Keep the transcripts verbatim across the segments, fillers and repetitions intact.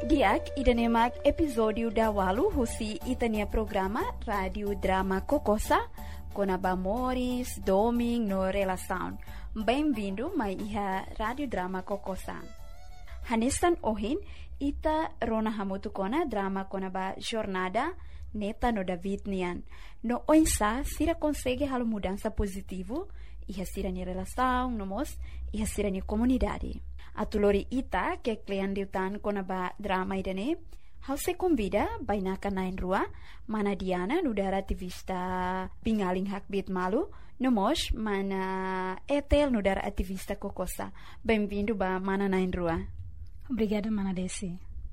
Diak idanemak episódio da Walu husi itania programa Radio Drama Kokosa Konaba Moris, Doming no Relação. Bem-vindo mai iha Radio Drama Kokosa. Hanistan ohin ita rona hamutu kona drama konaba jornada neta no David nian. No oinsa sira consegue halo mudança positivo iha sira ni relação nomos iha sira ni comunidade. A tulori ita que klean diutan konaba drama idane hau se convida bainaka nain rua mana Diana nudara ativista pingaling hakbit malu nomos mana Etel nudara ativista Kokosa. Bem-vindo ba mana nain rua. Obrigada mana Desi.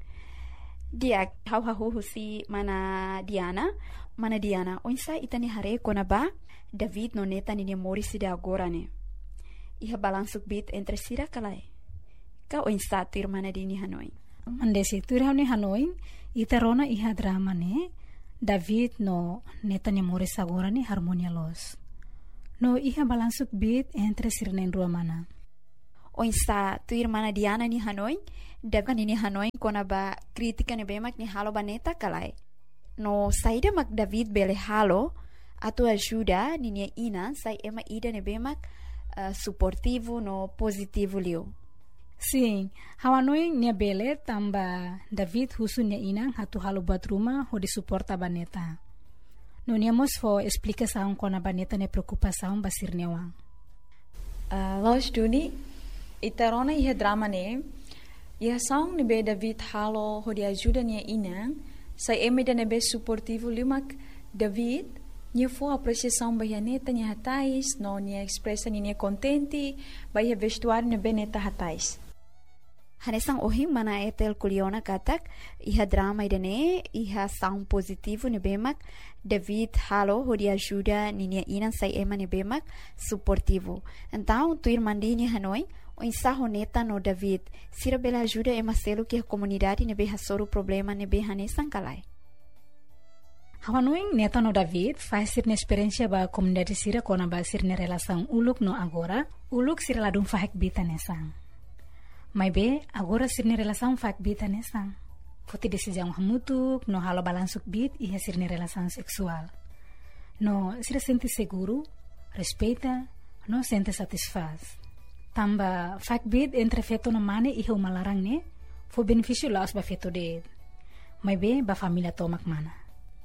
Dia hau hau husi mana Diana mana Diana onsa itani hare konaba David no neta ni morisi de agora ne. Iha balansuk bit entre sira kalai. Ka onsa tir mana dini Hanoi. Mandesi tir ni Hanoi ita rona iha drama ne David no neta ni morisi agora ne harmonia los. No iha balansuk bit entre sira nen rua mana. Onsa tuir mana Diana ni Hanoi dagan ini Hanoi konaba kritika ne bemak ni halo baneta kalai. No saida mak David bele halo atu ajuda ninia ina sai ema ida ne bemak uh, suportivo no positivo liu. Sim, Hanoi nia bele tamba David husu nia ina hatu halo buat rumah ho di suporta baneta. No niamos fo explica saung kona baneta ne preocupa saung basir newang. Uh, Los Duni itarona iha drama ne iha saung nebe David halo ho di ajuda nia ina sai ema ida nebe suportivo limak David nia fo apreciação bahia neta nia hatais no nia expressa nia contente bahia vestuário nebe neta hatais. Hanesang ohing mana Etel kuliona katak iha drama idane iha sound positivo ne bemak David halo ho di ajuda ninia ina sai ema ne bemak suportivo. Então tuir mandi ni Hanoi o ensaho neta no David sira bela ajuda ema selo que a comunidade ne beha soro problema ne beha nesang kalai. Hanoi neta no David faz sir ne experiência ba comunidade sira kona ba sir ne relação uluk no agora uluk sira ladung fahek bita nesang. Mai be agora sir ne relação fahek bita nesang. Foti decisão hamutuk no halo balansuk bit iha sir ne relação sexual. No sira sente seguro, respeita, no sente satisfaz. Tamba fahek bit entre feto no mane iha umalarang ne fo benefício laos ba feto de. Mai be ba família tomak mana.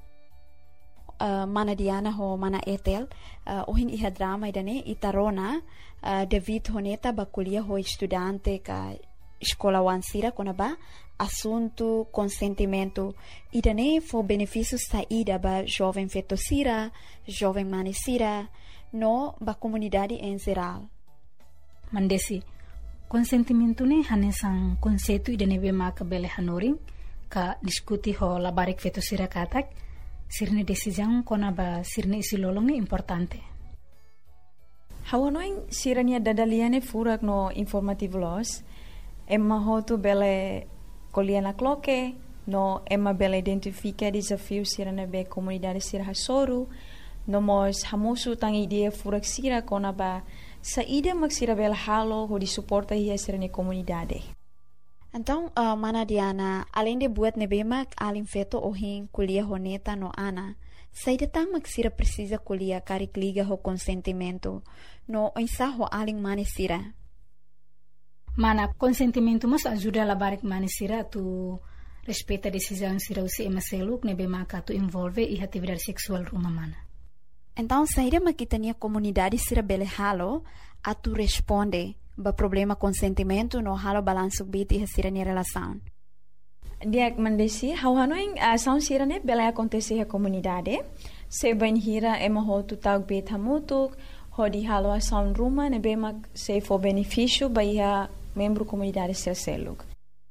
Uh, mana Diana ho mana Etel uh, ohin iha drama idane itarona uh, David honeta bakulia ho estudante ka escola wansira konaba assunto consentimento idane fo benefícios saída ba jovem fetosira jovem manesira no ba comunidade em geral. Mandesi consentimento ne hanesang conceito idane be maka bele hanoring ka diskuti ho labarik fetosira katak sirne decisão konaba sirne isi lolonge importante. Hawanoing sirania dadaliane furak no informativo los emma hotu bele koliana kloke no emma bele identifica desafio sirane be comunidade sira hasoru no mos hamusu tang idea furak sira konaba saída mak sira bele halo ho di suporta hia sirane comunidade. Então, uh, mana Diana, além de buat nebemak alin feto ohin kuliah honeta no ana, saída tang maksira precisa kuliah karik liga ho consentimento no insa ho alin manesira. Mana consentimento mas ajuda labarik manesira tu respeita decisão sira usi emaseluk nebemak tu envolve iha atividade sexual rumah mana. Então, saída makitania comunidade sira bele halo atu responde ba problema consentimento no halo balanço bit e sira ni relação. Diak mandesi hawanoing ação sira ne bela acontece a comunidade se ben hira ema ho tu tag bit hamutuk ho di halo ação ruma ne bemak se for benefício ba ia membro comunidade sel seluk.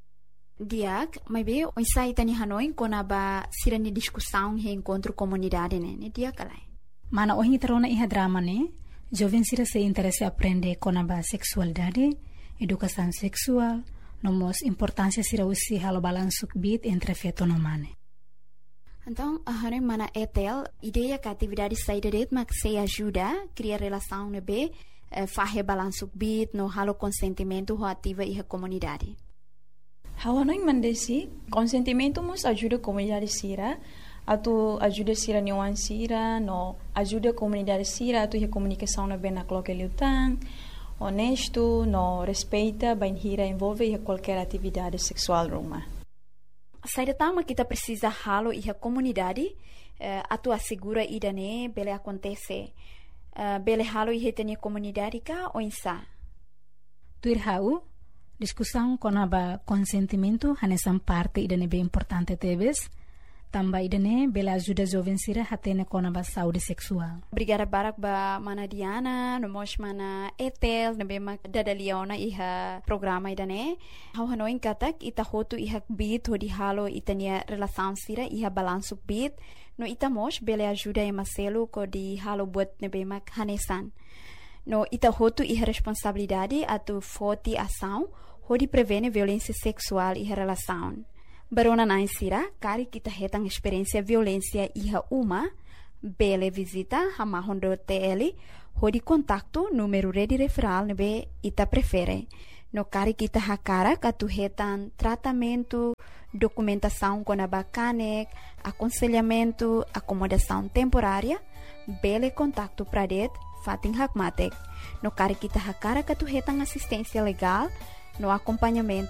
Diak mai be o sai tani Hanoi kona ba sira ni discussão he encontro comunidade ne ne diak alai. Mana ohi terona iha drama ne jovem sira se interesse aprende konaba sexualidade, educação sexual, nomos importância sira usi halo balansuk bit entre feto no mane. Então, a Hanoi mana Etel, ideia que a atividade saída de mak se ajuda criar relação ne be eh, fahe balansuk bit no halo consentimento ho ativa iha comunidade. Hawa noi mandesi, consentimento mus ajuda a comunidade sira, atu ajuda sira niwan sira, no ajuda a comunidade sira, atu a comunicação na bem na cloque liutang, honesto, no respeita, bem hira envolve qualquer atividade sexual ruma. Saída tama kita precisa halo e a comunidade, uh, atu assegura ida ne bele acontece, uh, bele halo e retene comunidade ka ou insa. Tuir hau, discussão com a consentimento hanesan parte ida ne bem importante tebes, também ida ne bela ajuda jovem sira hatene com a saúde sexual. Obrigada barak ba mana Diana, no mos mana Etel, na bema dada Leona iha programa ida ne. Hau hanoin katak ita hotu iha bit hodi halo itania relação sira iha balanço bit, no ita mos bele ajuda e maselo ko di halo buat na bema hanesan. No ita hotu iha responsabilidade atu forte ação hodi prevene violência sexual iha relação. Barona na insira, kari kita hetang experiência violência iha uma, bele visita hama hondo T L, hodi contacto número rede referral nebe ita prefere. No kari kita hakara katu hetan tratamento, documentação com abacanek, aconselhamento, acomodação temporária, bele contacto pradet, fatin hakmatek. No kari kita hakara katu hetan assistência legal, no acompanhamento